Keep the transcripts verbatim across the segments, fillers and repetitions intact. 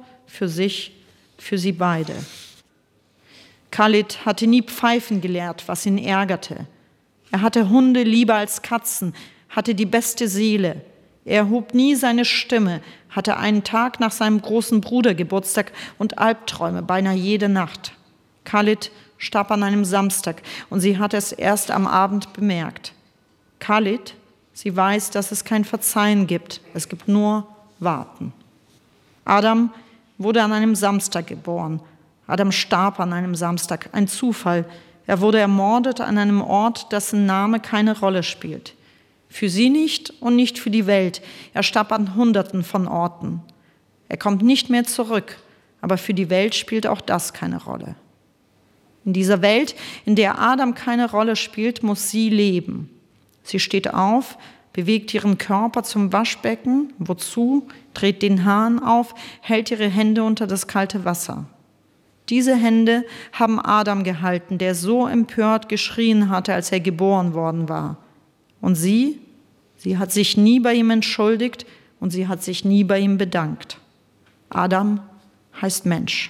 für sich, für sie beide. Khalid hatte nie pfeifen gelehrt, was ihn ärgerte. Er hatte Hunde lieber als Katzen, hatte die beste Seele. Er erhob nie seine Stimme, hatte einen Tag nach seinem großen Bruder Geburtstag und Albträume beinahe jede Nacht. Khalid starb an einem Samstag und sie hat es erst am Abend bemerkt. Khalid, sie weiß, dass es kein Verzeihen gibt, es gibt nur Warten. Adam wurde an einem Samstag geboren. Adam starb an einem Samstag, ein Zufall. Er wurde ermordet an einem Ort, dessen Name keine Rolle spielt. Für sie nicht und nicht für die Welt. Er starb an Hunderten von Orten. Er kommt nicht mehr zurück, aber für die Welt spielt auch das keine Rolle. In dieser Welt, in der Adam keine Rolle spielt, muss sie leben. Sie steht auf, bewegt ihren Körper zum Waschbecken, wozu, dreht den Hahn auf, hält ihre Hände unter das kalte Wasser. Diese Hände haben Adam gehalten, der so empört geschrien hatte, als er geboren worden war. Und sie, sie hat sich nie bei ihm entschuldigt und sie hat sich nie bei ihm bedankt. Adam heißt Mensch.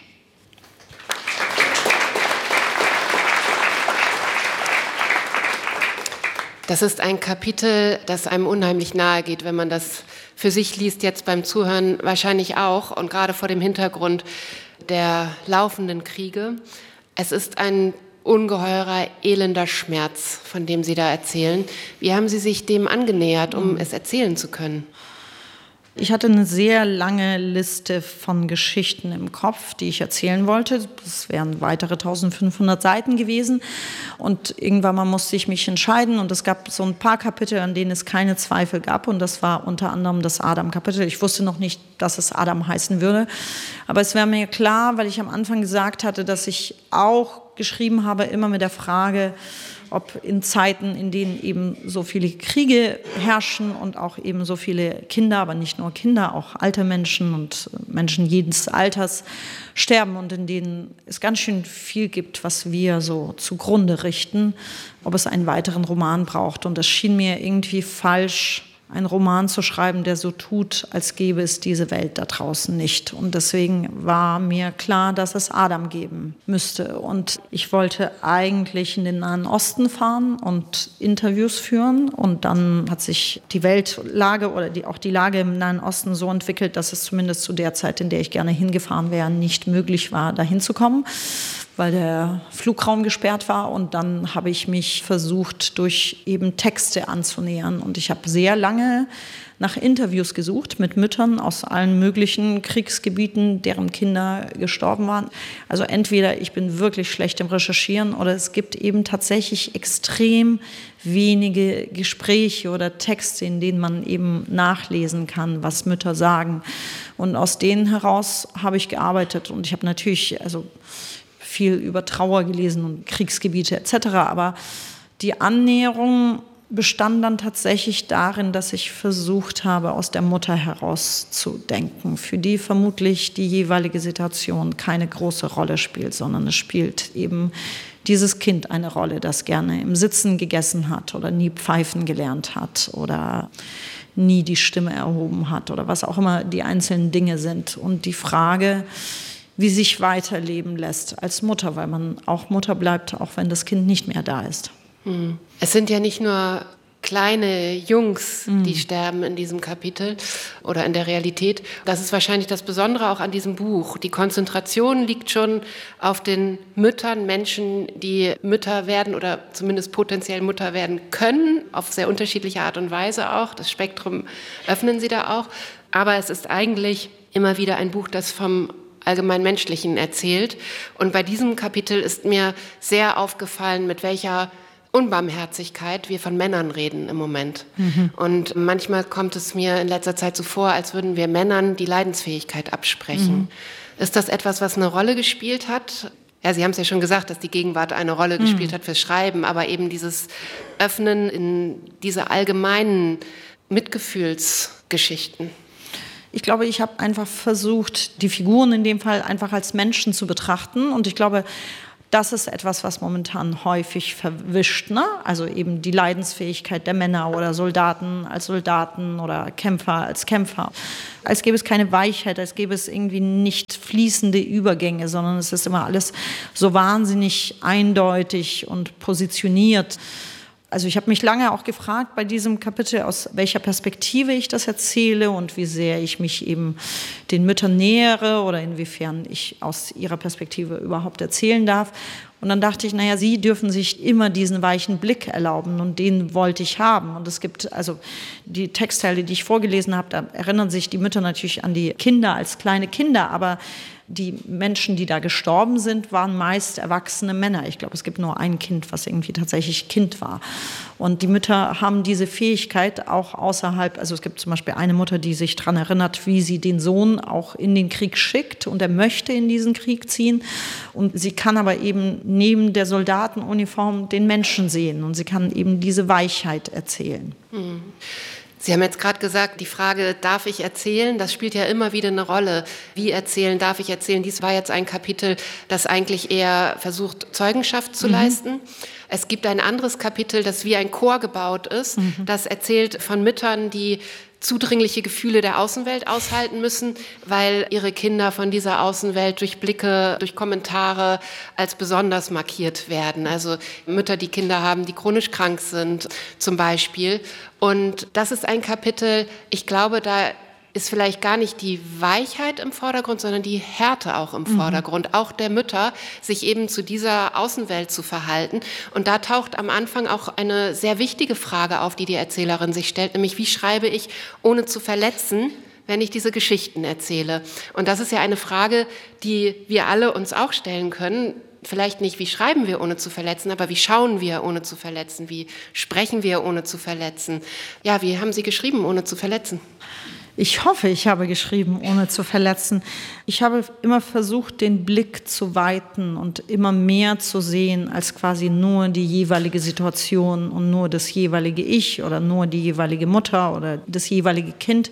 Das ist ein Kapitel, das einem unheimlich nahe geht, wenn man das für sich liest, jetzt beim Zuhören wahrscheinlich auch und gerade vor dem Hintergrund der laufenden Kriege. Es ist ein ungeheurer, elender Schmerz, von dem Sie da erzählen. Wie haben Sie sich dem angenähert, um es erzählen zu können? Ich hatte eine sehr lange Liste von Geschichten im Kopf, die ich erzählen wollte. Das wären weitere eintausendfünfhundert Seiten gewesen. Und irgendwann mal musste ich mich entscheiden. Und es gab so ein paar Kapitel, an denen es keine Zweifel gab. Und das war unter anderem das Adam-Kapitel. Ich wusste noch nicht, dass es Adam heißen würde. Aber es war mir klar, weil ich am Anfang gesagt hatte, dass ich auch geschrieben habe, immer mit der Frage, ob in Zeiten, in denen eben so viele Kriege herrschen und auch eben so viele Kinder, aber nicht nur Kinder, auch alte Menschen und Menschen jedes Alters sterben und in denen es ganz schön viel gibt, was wir so zugrunde richten, ob es einen weiteren Roman braucht. Und es schien mir irgendwie falsch, einen Roman zu schreiben, der so tut, als gäbe es diese Welt da draußen nicht. Und deswegen war mir klar, dass es Adam geben müsste. Und ich wollte eigentlich in den Nahen Osten fahren und Interviews führen. Und dann hat sich die Weltlage oder die, auch die Lage im Nahen Osten so entwickelt, dass es zumindest zu der Zeit, in der ich gerne hingefahren wäre, nicht möglich war, dahin zu kommen, weil der Flugraum gesperrt war. Und dann habe ich mich versucht, durch eben Texte anzunähern. Und ich habe sehr lange nach Interviews gesucht mit Müttern aus allen möglichen Kriegsgebieten, deren Kinder gestorben waren. Also entweder ich bin wirklich schlecht im Recherchieren oder es gibt eben tatsächlich extrem wenige Gespräche oder Texte, in denen man eben nachlesen kann, was Mütter sagen. Und aus denen heraus habe ich gearbeitet. Und ich habe natürlich also viel über Trauer gelesen und Kriegsgebiete et cetera. Aber die Annäherung bestand dann tatsächlich darin, dass ich versucht habe, aus der Mutter heraus zu denken, für die vermutlich die jeweilige Situation keine große Rolle spielt, sondern es spielt eben dieses Kind eine Rolle, das gerne im Sitzen gegessen hat oder nie pfeifen gelernt hat oder nie die Stimme erhoben hat oder was auch immer die einzelnen Dinge sind. Und die Frage, wie sich weiterleben lässt als Mutter, weil man auch Mutter bleibt, auch wenn das Kind nicht mehr da ist. Es sind ja nicht nur kleine Jungs, die mhm. sterben in diesem Kapitel oder in der Realität. Das ist wahrscheinlich das Besondere auch an diesem Buch. Die Konzentration liegt schon auf den Müttern, Menschen, die Mütter werden oder zumindest potenziell Mutter werden können, auf sehr unterschiedliche Art und Weise auch. Das Spektrum öffnen Sie da auch. Aber es ist eigentlich immer wieder ein Buch, das vom allgemein Menschlichen erzählt. Und bei diesem Kapitel ist mir sehr aufgefallen, mit welcher Unbarmherzigkeit wir von Männern reden im Moment. Mhm. Und manchmal kommt es mir in letzter Zeit so vor, als würden wir Männern die Leidensfähigkeit absprechen. Mhm. Ist das etwas, was eine Rolle gespielt hat? Ja, Sie haben es ja schon gesagt, dass die Gegenwart eine Rolle mhm. gespielt hat fürs Schreiben, aber eben dieses Öffnen in diese allgemeinen Mitgefühlsgeschichten. Ich glaube, ich habe einfach versucht, die Figuren in dem Fall einfach als Menschen zu betrachten. Und ich glaube, Das ist etwas, was momentan häufig verwischt, ne? Also eben die Leidensfähigkeit der Männer oder Soldaten als Soldaten oder Kämpfer als Kämpfer. Als gäbe es keine Weichheit, als gäbe es irgendwie nicht fließende Übergänge, sondern es ist immer alles so wahnsinnig eindeutig und positioniert. Also ich habe mich lange auch gefragt bei diesem Kapitel, aus welcher Perspektive ich das erzähle und wie sehr ich mich eben den Müttern nähere oder inwiefern ich aus ihrer Perspektive überhaupt erzählen darf. Und dann dachte ich, naja, sie dürfen sich immer diesen weichen Blick erlauben und den wollte ich haben. Und es gibt also die Textteile, die ich vorgelesen habe, da erinnern sich die Mütter natürlich an die Kinder als kleine Kinder, aber die Menschen, die da gestorben sind, waren meist erwachsene Männer. Ich glaube, es gibt nur ein Kind, was irgendwie tatsächlich Kind war. Und die Mütter haben diese Fähigkeit auch außerhalb, also es gibt zum Beispiel eine Mutter, die sich daran erinnert, wie sie den Sohn auch in den Krieg schickt und er möchte in diesen Krieg ziehen. Und sie kann aber eben neben der Soldatenuniform den Menschen sehen und sie kann eben diese Weichheit erzählen. Mhm. Sie haben jetzt gerade gesagt, die Frage, darf ich erzählen, das spielt ja immer wieder eine Rolle. Wie erzählen, darf ich erzählen? Dies war jetzt ein Kapitel, das eigentlich eher versucht, Zeugenschaft zu mhm. leisten. Es gibt ein anderes Kapitel, das wie ein Chor gebaut ist, mhm. das erzählt von Müttern, die zudringliche Gefühle der Außenwelt aushalten müssen, weil ihre Kinder von dieser Außenwelt durch Blicke, durch Kommentare als besonders markiert werden. Also Mütter, die Kinder haben, die chronisch krank sind zum Beispiel. Und das ist ein Kapitel, ich glaube, da ist vielleicht gar nicht die Weichheit im Vordergrund, sondern die Härte auch im mhm. Vordergrund, auch der Mütter, sich eben zu dieser Außenwelt zu verhalten. Und da taucht am Anfang auch eine sehr wichtige Frage auf, die die Erzählerin sich stellt, nämlich wie schreibe ich, ohne zu verletzen, wenn ich diese Geschichten erzähle. Und das ist ja eine Frage, die wir alle uns auch stellen können. Vielleicht nicht, wie schreiben wir, ohne zu verletzen, aber wie schauen wir, ohne zu verletzen? Wie sprechen wir, ohne zu verletzen? Ja, wie haben Sie geschrieben, ohne zu verletzen? Ich hoffe, ich habe geschrieben, ohne zu verletzen. Ich habe immer versucht, den Blick zu weiten und immer mehr zu sehen als quasi nur die jeweilige Situation und nur das jeweilige Ich oder nur die jeweilige Mutter oder das jeweilige Kind,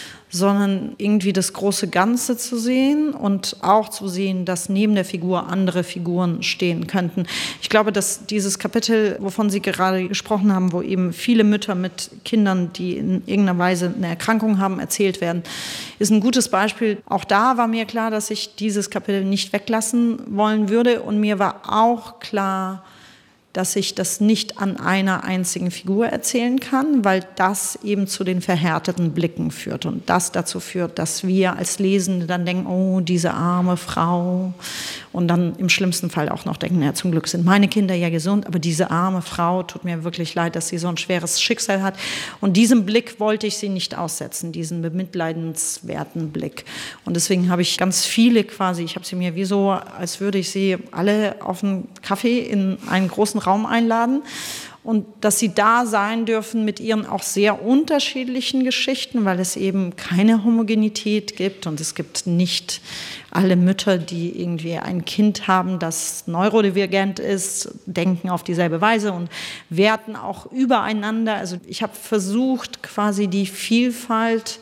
sondern irgendwie das große Ganze zu sehen und auch zu sehen, dass neben der Figur andere Figuren stehen könnten. Ich glaube, dass dieses Kapitel, wovon Sie gerade gesprochen haben, wo eben viele Mütter mit Kindern, die in irgendeiner Weise eine Erkrankung haben, erzählt werden, ist ein gutes Beispiel. Auch da war mir klar, dass ich dieses Kapitel nicht weglassen wollen würde und mir war auch klar, dass ich das nicht an einer einzigen Figur erzählen kann, weil das eben zu den verhärteten Blicken führt und das dazu führt, dass wir als Lesende dann denken, oh, diese arme Frau und dann im schlimmsten Fall auch noch denken, ja, zum Glück sind meine Kinder ja gesund, aber diese arme Frau, tut mir wirklich leid, dass sie so ein schweres Schicksal hat und diesem Blick wollte ich sie nicht aussetzen, diesen bemitleidenswerten Blick und deswegen habe ich ganz viele quasi, ich habe sie mir wie so, als würde ich sie alle auf einen Kaffee in einen großen Raum einladen und dass sie da sein dürfen mit ihren auch sehr unterschiedlichen Geschichten, weil es eben keine Homogenität gibt und es gibt nicht alle Mütter, die irgendwie ein Kind haben, das neurodivergent ist, denken auf dieselbe Weise und werten auch übereinander. Also ich habe versucht, quasi die Vielfalt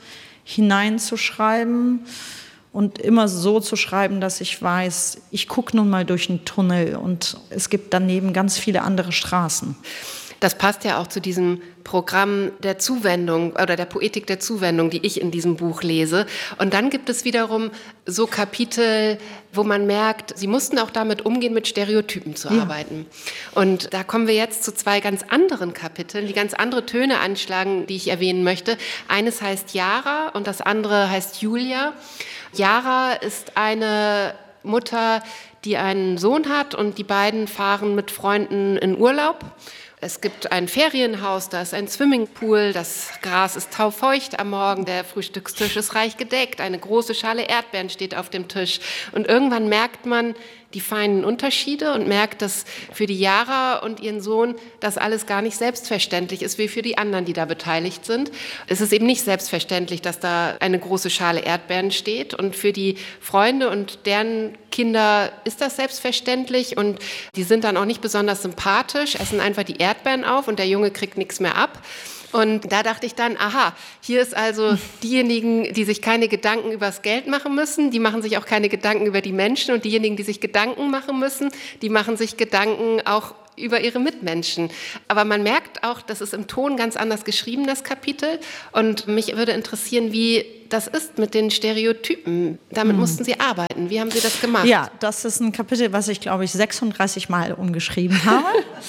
hineinzuschreiben und immer so zu schreiben, dass ich weiß, ich gucke nun mal durch einen Tunnel und es gibt daneben ganz viele andere Straßen. Das passt ja auch zu diesem Programm der Zuwendung oder der Poetik der Zuwendung, die ich in diesem Buch lese. Und dann gibt es wiederum so Kapitel, wo man merkt, Sie mussten auch damit umgehen, mit Stereotypen zu ja. arbeiten. Und da kommen wir jetzt zu zwei ganz anderen Kapiteln, die ganz andere Töne anschlagen, die ich erwähnen möchte. Eines heißt Yara und das andere heißt Julia. Yara ist eine Mutter, die einen Sohn hat und die beiden fahren mit Freunden in Urlaub. Es gibt ein Ferienhaus, da ist ein Swimmingpool, das Gras ist taufeucht am Morgen, der Frühstückstisch ist reich gedeckt, eine große Schale Erdbeeren steht auf dem Tisch. Und irgendwann merkt man die feinen Unterschiede und merkt, dass für die Yara und ihren Sohn das alles gar nicht selbstverständlich ist, wie für die anderen, die da beteiligt sind. Es ist eben nicht selbstverständlich, dass da eine große Schale Erdbeeren steht und für die Freunde und deren Kinder ist das selbstverständlich und die sind dann auch nicht besonders sympathisch, essen einfach die Erdbeeren auf und der Junge kriegt nichts mehr ab. Und da dachte ich dann, aha, hier ist also diejenigen, die sich keine Gedanken über das Geld machen müssen, die machen sich auch keine Gedanken über die Menschen, und diejenigen, die sich Gedanken machen müssen, die machen sich Gedanken auch über ihre Mitmenschen. Aber man merkt auch, das ist im Ton ganz anders geschrieben, das Kapitel. Und mich würde interessieren, wie das ist mit den Stereotypen. Damit mhm. mussten Sie arbeiten. Wie haben Sie das gemacht? Ja, das ist ein Kapitel, was ich, glaube ich, sechsunddreißig Mal umgeschrieben habe.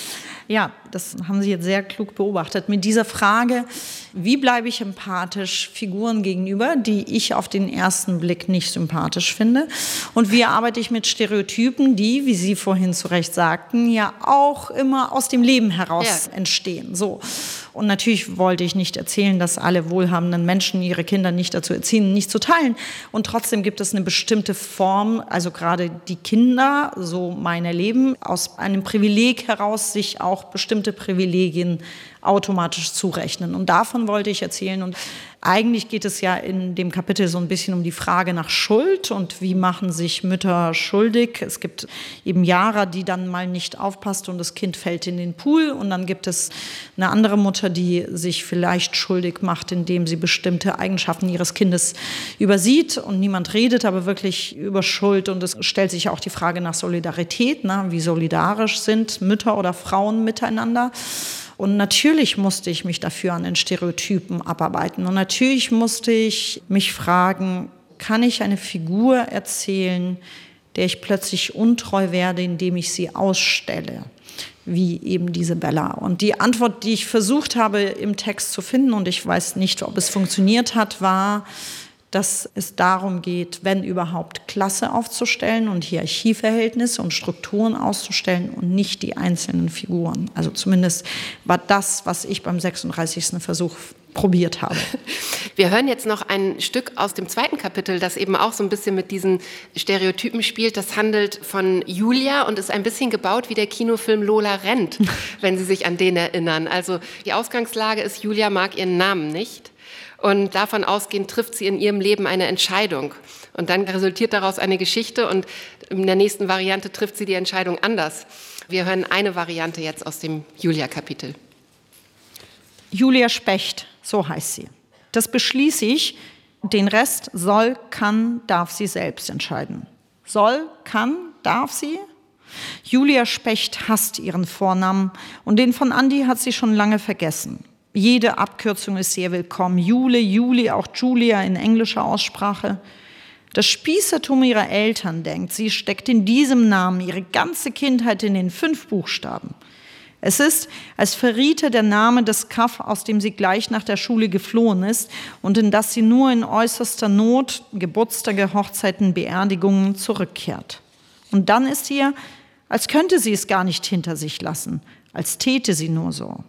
Ja, das haben Sie jetzt sehr klug beobachtet. Mit dieser Frage, wie bleibe ich empathisch Figuren gegenüber, die ich auf den ersten Blick nicht sympathisch finde? Und wie arbeite ich mit Stereotypen, die, wie Sie vorhin zu Recht sagten, ja auch immer aus dem Leben heraus ja. entstehen. So. Und natürlich wollte ich nicht erzählen, dass alle wohlhabenden Menschen ihre Kinder nicht dazu erziehen, nicht zu teilen. Und trotzdem gibt es eine bestimmte Form, also gerade die Kinder, so mein Erleben, aus einem Privileg heraus sich auch bestimmte Privilegien automatisch zurechnen. Und davon wollte ich erzählen. Und eigentlich geht es ja in dem Kapitel so ein bisschen um die Frage nach Schuld und wie machen sich Mütter schuldig. Es gibt eben Yara, die dann mal nicht aufpasst und das Kind fällt in den Pool. Und dann gibt es eine andere Mutter, die sich vielleicht schuldig macht, indem sie bestimmte Eigenschaften ihres Kindes übersieht. Und niemand redet aber wirklich über Schuld. Und es stellt sich auch die Frage nach Solidarität, ne? Wie solidarisch sind Mütter oder Frauen miteinander. Und natürlich musste ich mich dafür an den Stereotypen abarbeiten. Und natürlich musste ich mich fragen, kann ich eine Figur erzählen, der ich plötzlich untreu werde, indem ich sie ausstelle, wie eben diese Bella. Und die Antwort, die ich versucht habe im Text zu finden, und ich weiß nicht, ob es funktioniert hat, war, dass es darum geht, wenn überhaupt, Klasse aufzustellen und Hierarchieverhältnisse und Strukturen auszustellen und nicht die einzelnen Figuren. Also zumindest war das, was ich beim sechsunddreißigsten Versuch probiert habe. Wir hören jetzt noch ein Stück aus dem zweiten Kapitel, das eben auch so ein bisschen mit diesen Stereotypen spielt. Das handelt von Julia und ist ein bisschen gebaut wie der Kinofilm Lola rennt, wenn Sie sich an den erinnern. Also die Ausgangslage ist, Julia mag ihren Namen nicht. Und davon ausgehend trifft sie in ihrem Leben eine Entscheidung. Und dann resultiert daraus eine Geschichte und in der nächsten Variante trifft sie die Entscheidung anders. Wir hören eine Variante jetzt aus dem Julia-Kapitel. Julia Specht, so heißt sie. Das beschließe ich. Den Rest soll, kann, darf sie selbst entscheiden. Soll, kann, darf sie? Julia Specht hasst ihren Vornamen und den von Andi hat sie schon lange vergessen. Jede Abkürzung ist sehr willkommen. Jule, Juli, auch Julia in englischer Aussprache. Das Spießertum ihrer Eltern denkt, sie steckt in diesem Namen ihre ganze Kindheit in den fünf Buchstaben. Es ist, als verriete der Name das Kaff, aus dem sie gleich nach der Schule geflohen ist und in das sie nur in äußerster Not, Geburtstage, Hochzeiten, Beerdigungen zurückkehrt. Und dann ist ihr, als könnte sie es gar nicht hinter sich lassen, als täte sie nur so.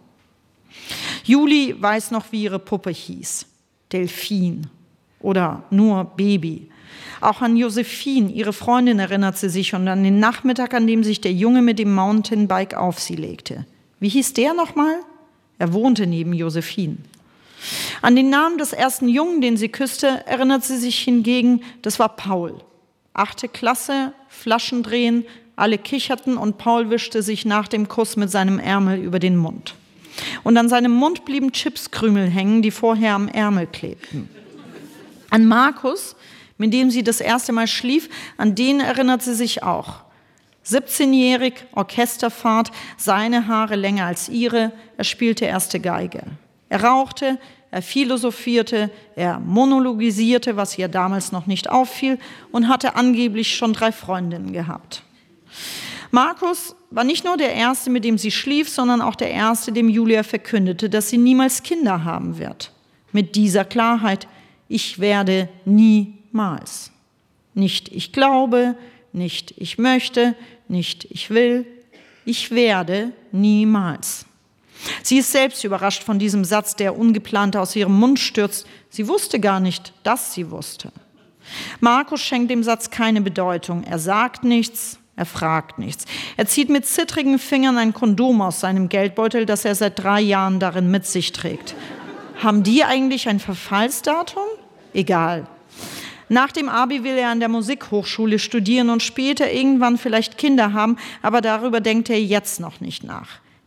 Juli weiß noch, wie ihre Puppe hieß. Delfin oder nur Baby. Auch an Josephine, ihre Freundin, erinnert sie sich und an den Nachmittag, an dem sich der Junge mit dem Mountainbike auf sie legte. Wie hieß der nochmal? Er wohnte neben Josephine. An den Namen des ersten Jungen, den sie küsste, erinnert sie sich hingegen, das war Paul. Achte Klasse, Flaschen drehen, alle kicherten und Paul wischte sich nach dem Kuss mit seinem Ärmel über den Mund. Und an seinem Mund blieben Chipskrümel hängen, die vorher am Ärmel klebten. An Markus, mit dem sie das erste Mal schlief, an den erinnert sie sich auch. siebzehnjährig, Orchesterfahrt, seine Haare länger als ihre, er spielte erste Geige. Er rauchte, er philosophierte, er monologisierte, was ihr damals noch nicht auffiel, und hatte angeblich schon drei Freundinnen gehabt. Markus war nicht nur der Erste, mit dem sie schlief, sondern auch der Erste, dem Julia verkündete, dass sie niemals Kinder haben wird. Mit dieser Klarheit, ich werde niemals. Nicht ich glaube, nicht ich möchte, nicht ich will, ich werde niemals. Sie ist selbst überrascht von diesem Satz, der ungeplant aus ihrem Mund stürzt. Sie wusste gar nicht, dass sie wusste. Markus schenkt dem Satz keine Bedeutung. Er sagt nichts. Er fragt nichts. Er zieht mit zittrigen Fingern ein Kondom aus seinem Geldbeutel, das er seit drei Jahren darin mit sich trägt. Haben die eigentlich ein Verfallsdatum? Egal. Nach dem Abi will er an der Musikhochschule studieren und später irgendwann vielleicht Kinder haben, aber darüber denkt er jetzt noch nicht nach.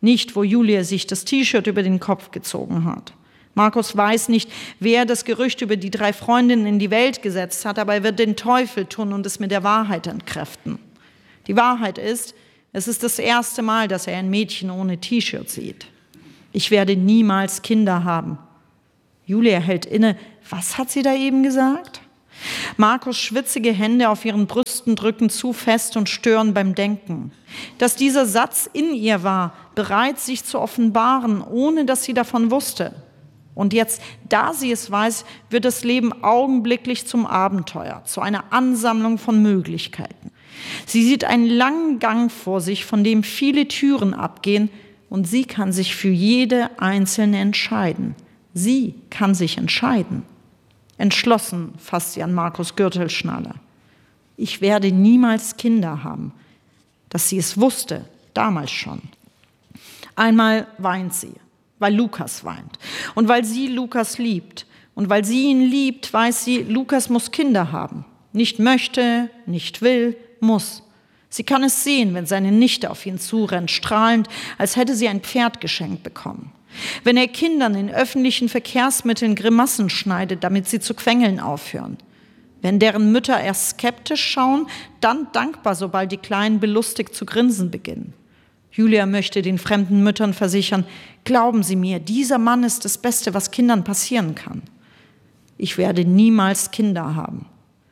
nicht, wo Julia sich das T-Shirt über den Kopf gezogen hat. Markus weiß nicht, wer das Gerücht über die drei Freundinnen in die Welt gesetzt hat, aber er wird den Teufel tun und es mit der Wahrheit entkräften. Die Wahrheit ist, es ist das erste Mal, dass er ein Mädchen ohne T-Shirt sieht. Ich werde niemals Kinder haben. Julia hält inne. Was hat sie da eben gesagt? Markus' schwitzige Hände auf ihren Brüsten drücken zu fest und stören beim Denken. Dass dieser Satz in ihr war, bereit, sich zu offenbaren, ohne dass sie davon wusste. Und jetzt, da sie es weiß, wird das Leben augenblicklich zum Abenteuer, zu einer Ansammlung von Möglichkeiten. Sie sieht einen langen Gang vor sich, von dem viele Türen abgehen, und sie kann sich für jede einzelne entscheiden. Sie kann sich entscheiden. Entschlossen fasst sie an Markus' Gürtelschnalle. Ich werde niemals Kinder haben. Dass sie es wusste, damals schon. Einmal weint sie, weil Lukas weint. Und weil sie Lukas liebt. Und weil sie ihn liebt, weiß sie, Lukas muss Kinder haben. Nicht möchte, nicht will, muss. Sie kann es sehen, wenn seine Nichte auf ihn zurennt, strahlend, als hätte sie ein Pferd geschenkt bekommen. Wenn er Kindern in öffentlichen Verkehrsmitteln Grimassen schneidet, damit sie zu quengeln aufhören. Wenn deren Mütter erst skeptisch schauen, dann dankbar, sobald die Kleinen belustigt zu grinsen beginnen. Julia möchte den fremden Müttern versichern, glauben Sie mir, dieser Mann ist das Beste, was Kindern passieren kann. Ich werde niemals Kinder haben.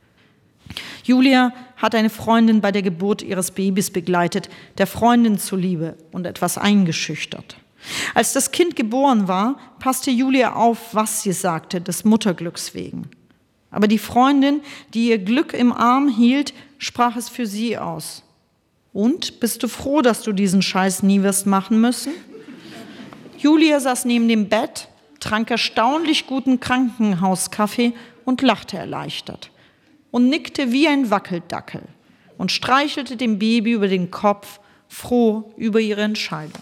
Julia hat eine Freundin bei der Geburt ihres Babys begleitet, der Freundin zuliebe und etwas eingeschüchtert. Als das Kind geboren war, passte Julia auf, was sie sagte, des Mutterglücks wegen. Aber die Freundin, die ihr Glück im Arm hielt, sprach es für sie aus. Und, bist du froh, dass du diesen Scheiß nie wirst machen müssen? Julia saß neben dem Bett, trank erstaunlich guten Krankenhauskaffee und lachte erleichtert. Und nickte wie ein Wackeldackel und streichelte dem Baby über den Kopf, froh über ihre Entscheidung.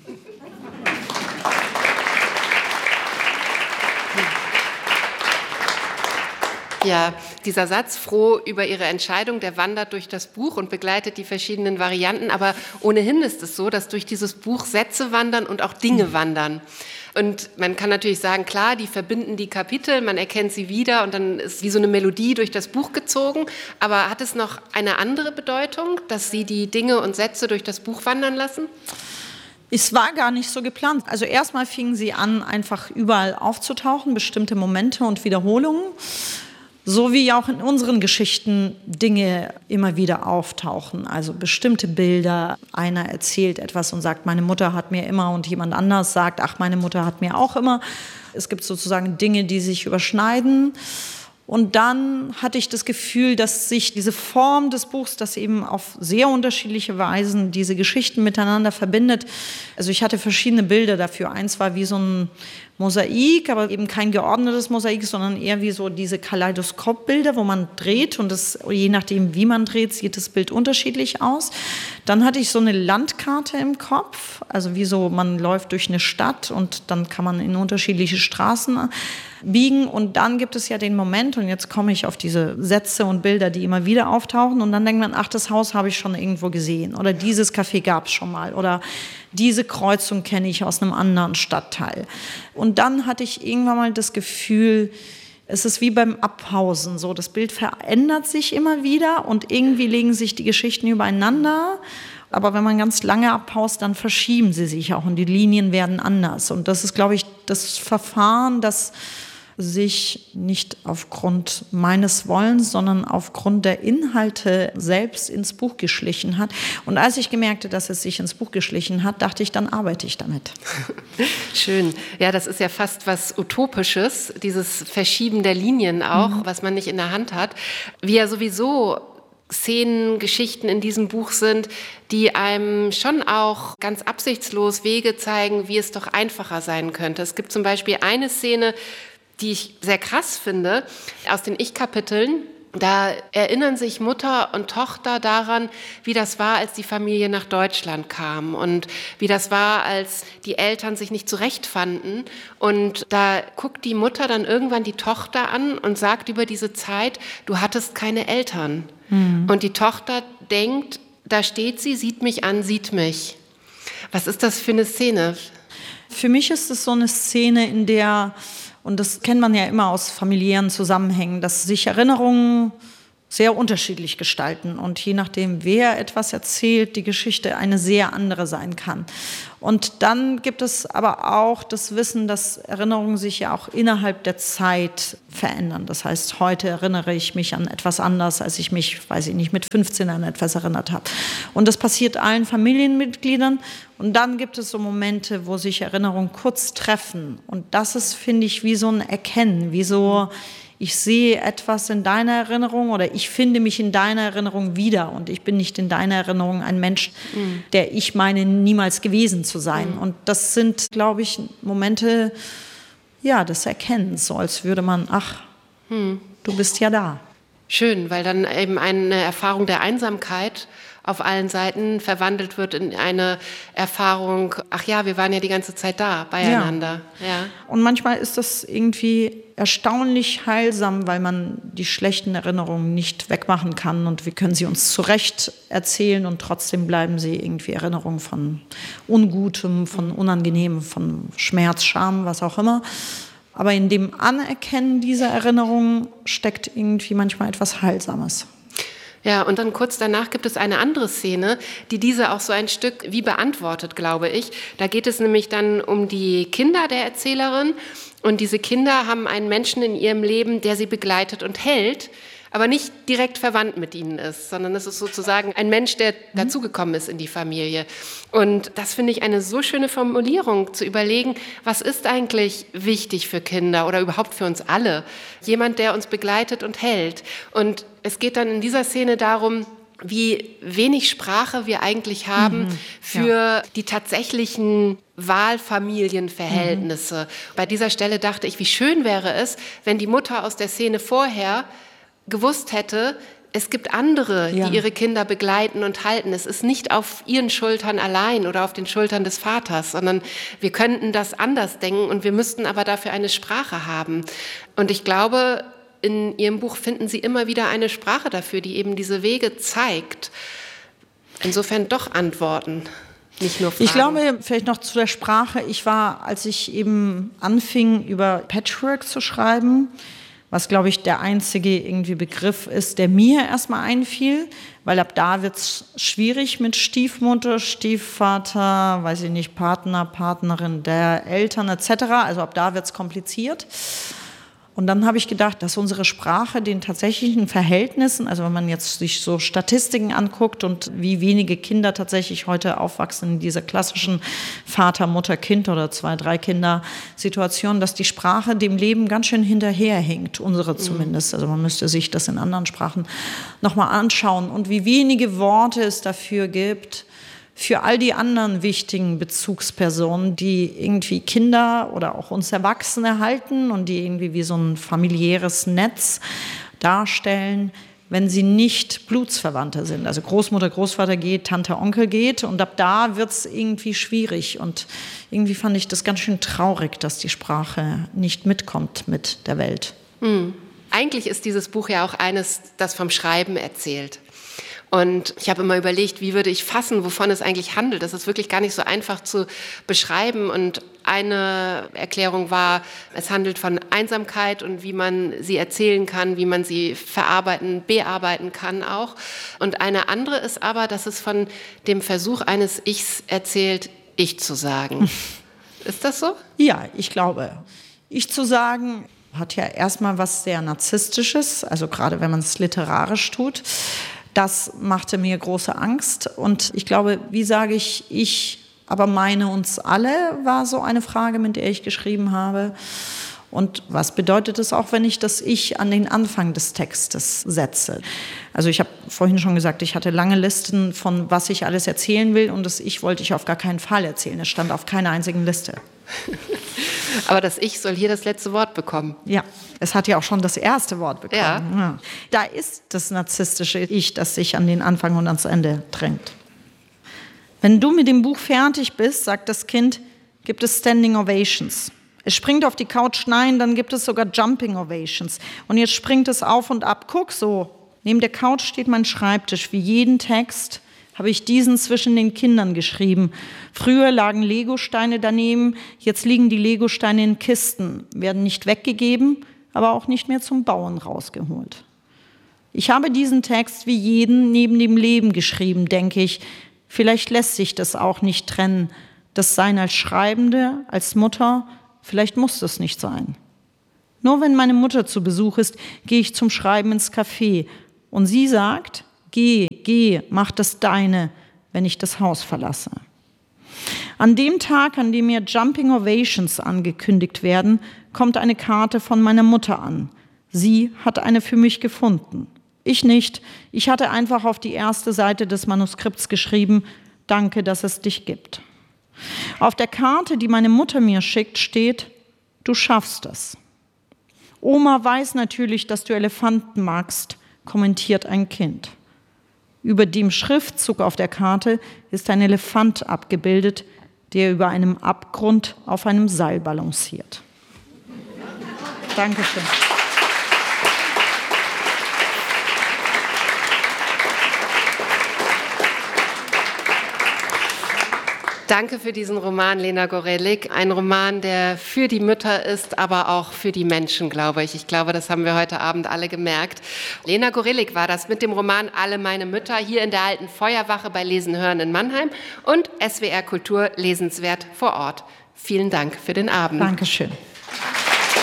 Ja, dieser Satz, froh über ihre Entscheidung, der wandert durch das Buch und begleitet die verschiedenen Varianten. Aber ohnehin ist es so, dass durch dieses Buch Sätze wandern und auch Dinge wandern. Und man kann natürlich sagen, klar, die verbinden die Kapitel, man erkennt sie wieder und dann ist wie so eine Melodie durch das Buch gezogen. Aber hat es noch eine andere Bedeutung, dass Sie die Dinge und Sätze durch das Buch wandern lassen? Es war gar nicht so geplant. Also erstmal fingen sie an, einfach überall aufzutauchen, bestimmte Momente und Wiederholungen. So wie auch in unseren Geschichten Dinge immer wieder auftauchen, also bestimmte Bilder. Einer erzählt etwas und sagt, meine Mutter hat mir immer, und jemand anders sagt, ach, meine Mutter hat mir auch immer. Es gibt sozusagen Dinge, die sich überschneiden. Und dann hatte ich das Gefühl, dass sich diese Form des Buchs, das eben auf sehr unterschiedliche Weisen diese Geschichten miteinander verbindet. Also ich hatte verschiedene Bilder dafür. Eins war wie so ein Mosaik, aber eben kein geordnetes Mosaik, sondern eher wie so diese Kaleidoskopbilder, wo man dreht und das, je nachdem, wie man dreht, sieht das Bild unterschiedlich aus. Dann hatte ich so eine Landkarte im Kopf, also wie so, man läuft durch eine Stadt und dann kann man in unterschiedliche Straßen biegen und dann gibt es ja den Moment, und jetzt komme ich auf diese Sätze und Bilder, die immer wieder auftauchen, und dann denkt man, ach, das Haus habe ich schon irgendwo gesehen oder dieses Café gab es schon mal oder diese Kreuzung kenne ich aus einem anderen Stadtteil. Und dann hatte ich irgendwann mal das Gefühl, es ist wie beim Abpausen, so das Bild verändert sich immer wieder und irgendwie legen sich die Geschichten übereinander. Aber wenn man ganz lange abpaust, dann verschieben sie sich auch und die Linien werden anders. Und das ist, glaube ich, das Verfahren, das sich nicht aufgrund meines Wollens, sondern aufgrund der Inhalte selbst ins Buch geschlichen hat. Und als ich gemerkte, dass es sich ins Buch geschlichen hat, dachte ich, dann arbeite ich damit. Schön. Ja, das ist ja fast was Utopisches, dieses Verschieben der Linien auch, mhm. was man nicht in der Hand hat. Wie ja sowieso Szenen, Geschichten in diesem Buch sind, die einem schon auch ganz absichtslos Wege zeigen, wie es doch einfacher sein könnte. Es gibt zum Beispiel eine Szene, die ich sehr krass finde, aus den Ich-Kapiteln. Da erinnern sich Mutter und Tochter daran, wie das war, als die Familie nach Deutschland kam und wie das war, als die Eltern sich nicht zurechtfanden. Und da guckt die Mutter dann irgendwann die Tochter an und sagt über diese Zeit, du hattest keine Eltern. Mhm. Und die Tochter denkt, da steht sie, sieht mich an, sieht mich. Was ist das für eine Szene? Für mich ist es so eine Szene, in der, und das kennt man ja immer aus familiären Zusammenhängen, dass sich Erinnerungen sehr unterschiedlich gestalten und je nachdem, wer etwas erzählt, die Geschichte eine sehr andere sein kann. Und dann gibt es aber auch das Wissen, dass Erinnerungen sich ja auch innerhalb der Zeit verändern. Das heißt, heute erinnere ich mich an etwas anders, als ich mich, weiß ich nicht, mit fünfzehn an etwas erinnert habe. Und das passiert allen Familienmitgliedern. Und dann gibt es so Momente, wo sich Erinnerungen kurz treffen. Und das ist, finde ich, wie so ein Erkennen, wie so, ich sehe etwas in deiner Erinnerung oder ich finde mich in deiner Erinnerung wieder und ich bin nicht in deiner Erinnerung ein Mensch, mhm. der ich meine, niemals gewesen zu sein. Mhm. Und das sind, glaube ich, Momente, ja, des Erkennens, so als würde man, ach, mhm. du bist ja da. Schön, weil dann eben eine Erfahrung der Einsamkeit auf allen Seiten verwandelt wird in eine Erfahrung, ach ja, wir waren ja die ganze Zeit da, beieinander. Ja. Ja. Und manchmal ist das irgendwie erstaunlich heilsam, weil man die schlechten Erinnerungen nicht wegmachen kann und wir können sie uns zurecht erzählen und trotzdem bleiben sie irgendwie Erinnerungen von Ungutem, von Unangenehmem, von Schmerz, Scham, was auch immer. Aber in dem Anerkennen dieser Erinnerungen steckt irgendwie manchmal etwas Heilsames. Ja, und dann kurz danach gibt es eine andere Szene, die diese auch so ein Stück wie beantwortet, glaube ich. Da geht es nämlich dann um die Kinder der Erzählerin. Und diese Kinder haben einen Menschen in ihrem Leben, der sie begleitet und hält, aber nicht direkt verwandt mit ihnen ist, sondern es ist sozusagen ein Mensch, der dazugekommen ist in die Familie. Und das finde ich eine so schöne Formulierung, zu überlegen, was ist eigentlich wichtig für Kinder oder überhaupt für uns alle? Jemand, der uns begleitet und hält. Und es geht dann in dieser Szene darum, wie wenig Sprache wir eigentlich haben mhm, für ja. die tatsächlichen Wahlfamilienverhältnisse. Mhm. Bei dieser Stelle dachte ich, wie schön wäre es, wenn die Mutter aus der Szene vorher gewusst hätte, es gibt andere, ja. die ihre Kinder begleiten und halten. Es ist nicht auf ihren Schultern allein oder auf den Schultern des Vaters, sondern wir könnten das anders denken und wir müssten aber dafür eine Sprache haben. Und ich glaube, in ihrem Buch finden Sie immer wieder eine Sprache dafür, die eben diese Wege zeigt. Insofern doch Antworten, nicht nur Fragen. Ich glaube, vielleicht noch zu der Sprache. Ich war, als ich eben anfing, über Patchwork zu schreiben, was, glaube ich, der einzige irgendwie Begriff ist, der mir erstmal einfiel, weil ab da wird es schwierig mit Stiefmutter, Stiefvater, weiß ich nicht, Partner, Partnerin der Eltern et cetera. Also ab da wird es kompliziert. Und dann habe ich gedacht, dass unsere Sprache den tatsächlichen Verhältnissen, also wenn man jetzt sich so Statistiken anguckt und wie wenige Kinder tatsächlich heute aufwachsen in dieser klassischen Vater, Mutter, Kind oder zwei, drei Kinder Situation, dass die Sprache dem Leben ganz schön hinterherhinkt, unsere zumindest. Also man müsste sich das in anderen Sprachen nochmal anschauen und wie wenige Worte es dafür gibt, für all die anderen wichtigen Bezugspersonen, die irgendwie Kinder oder auch uns Erwachsene halten und die irgendwie wie so ein familiäres Netz darstellen, wenn sie nicht Blutsverwandte sind. Also Großmutter, Großvater geht, Tante, Onkel geht und ab da wird es irgendwie schwierig. Und irgendwie fand ich das ganz schön traurig, dass die Sprache nicht mitkommt mit der Welt. Hm. Eigentlich ist dieses Buch ja auch eines, das vom Schreiben erzählt. Und ich habe immer überlegt, wie würde ich fassen, wovon es eigentlich handelt. Das ist wirklich gar nicht so einfach zu beschreiben. Und eine Erklärung war, es handelt von Einsamkeit und wie man sie erzählen kann, wie man sie verarbeiten, bearbeiten kann auch. Und eine andere ist aber, dass es von dem Versuch eines Ichs erzählt, ich zu sagen. Ist das so? Ja, ich glaube. Ich zu sagen hat ja erstmal was sehr Narzisstisches, also gerade wenn man es literarisch tut. Das machte mir große Angst und ich glaube, wie sage ich, ich, aber meine uns alle, war so eine Frage, mit der ich geschrieben habe. Und was bedeutet es auch, wenn ich das Ich an den Anfang des Textes setze? Also ich habe vorhin schon gesagt, ich hatte lange Listen von, was ich alles erzählen will und das Ich wollte ich auf gar keinen Fall erzählen. Es stand auf keiner einzigen Liste. Aber das Ich soll hier das letzte Wort bekommen. Ja, es hat ja auch schon das erste Wort bekommen. Ja. Ja. Da ist das narzisstische Ich, das sich an den Anfang und ans Ende drängt. Wenn du mit dem Buch fertig bist, sagt das Kind, gibt es Standing Ovations. Es springt auf die Couch, nein, dann gibt es sogar Jumping Ovations. Und jetzt springt es auf und ab. Guck so, neben der Couch steht mein Schreibtisch. Wie jeden Text habe ich diesen zwischen den Kindern geschrieben. Früher lagen Legosteine daneben, jetzt liegen die Legosteine in Kisten, werden nicht weggegeben, aber auch nicht mehr zum Bauen rausgeholt. Ich habe diesen Text wie jeden neben dem Leben geschrieben, denke ich. Vielleicht lässt sich das auch nicht trennen. Das Sein als Schreibende, als Mutter, vielleicht muss das nicht sein. Nur wenn meine Mutter zu Besuch ist, gehe ich zum Schreiben ins Café. Und sie sagt, geh, geh, mach das Deine, wenn ich das Haus verlasse. An dem Tag, an dem mir Jumping Ovations angekündigt werden, kommt eine Karte von meiner Mutter an. Sie hat eine für mich gefunden. Ich nicht. Ich hatte einfach auf die erste Seite des Manuskripts geschrieben, danke, dass es dich gibt. Auf der Karte, die meine Mutter mir schickt, steht, du schaffst es. Oma weiß natürlich, dass du Elefanten magst, kommentiert ein Kind. Über dem Schriftzug auf der Karte ist ein Elefant abgebildet, der über einem Abgrund auf einem Seil balanciert. Dankeschön. Danke für diesen Roman, Lena Gorelik. Ein Roman, der für die Mütter ist, aber auch für die Menschen, glaube ich. Ich glaube, das haben wir heute Abend alle gemerkt. Lena Gorelik war das mit dem Roman Alle meine Mütter hier in der Alten Feuerwache bei Lesen Hören in Mannheim und S W R Kultur lesenswert vor Ort. Vielen Dank für den Abend. Dankeschön.